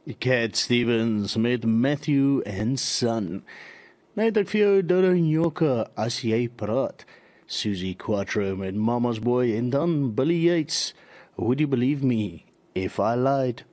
Cat Stevens met Matthew en Son. Net ek vir jou Dodo Njoka as jy praat. Susie Quattro met Mama's Boy en dan Billy Yates. Would you believe me if I lied?